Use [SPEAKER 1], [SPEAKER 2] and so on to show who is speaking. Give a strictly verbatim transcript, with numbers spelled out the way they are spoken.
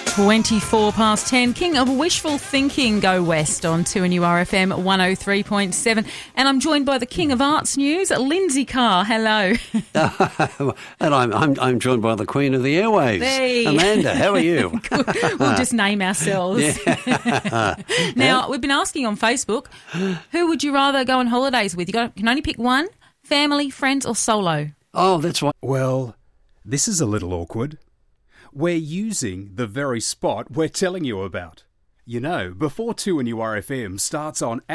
[SPEAKER 1] twenty-four past ten. King of Wishful Thinking, Go West on two N U R F M one oh three point seven. And I'm joined by the King of Arts News, Lindsay Carr. Hello.
[SPEAKER 2] and I'm, I'm I'm joined by the Queen of the Airwaves,
[SPEAKER 1] hey.
[SPEAKER 2] Amanda. How are you?
[SPEAKER 1] We'll just name ourselves.
[SPEAKER 2] Yeah.
[SPEAKER 1] Now, we've been asking on Facebook, who would you rather go on holidays with? You got, can only pick one, family, friends or solo?
[SPEAKER 2] Oh, that's right.
[SPEAKER 3] Well, this is a little awkward. We're using the very spot we're telling you about. You know, before two N U R F M starts on